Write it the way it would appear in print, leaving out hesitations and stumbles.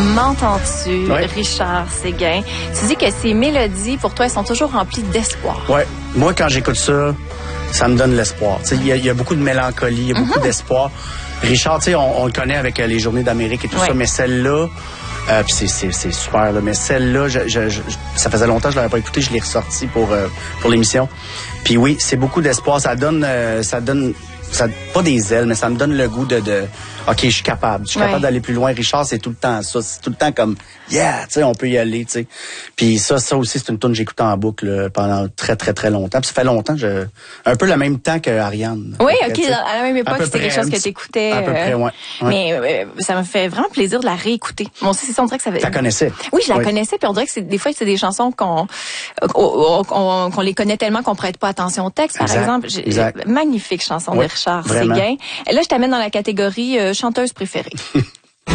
M'entends-tu, Richard Séguin? Tu dis que ces mélodies, pour toi, elles sont toujours remplies d'espoir. Ouais. Moi, quand j'écoute ça, ça me donne l'espoir. Il y a beaucoup de mélancolie, il y a beaucoup d'espoir. Richard, tu sais, on le connaît avec les Journées d'Amérique et tout ça, mais celle-là, puis c'est super, là, mais celle-là, ça faisait longtemps que je l'avais pas écouté, je l'ai ressorti pour l'émission. Puis oui, c'est beaucoup d'espoir. Ça donne pas des ailes, mais ça me donne le goût de OK, je suis capable d'aller plus loin. Richard, c'est tout le temps ça. C'est tout le temps comme, yeah, tu sais, on peut y aller, tu sais. Puis ça aussi, c'est une tune que j'écoute en boucle pendant très, très, très longtemps. Puis ça fait longtemps un peu le même temps que Ariane. Oui, OK, à la même époque, c'était quelque chose que t'écoutais. À peu près, ouais. Mais ça me fait vraiment plaisir de la réécouter. Bon, c'est ça, on dirait que ça... Tu la connaissais? Oui, je la connaissais, puis on dirait que des fois, c'est des chansons qu'on les connaît tellement qu'on prête pas attention au texte, par exemple. Magnifique chanson de Richard Séguin. Et là, je t'amène dans la catégorie chanteuse préférée.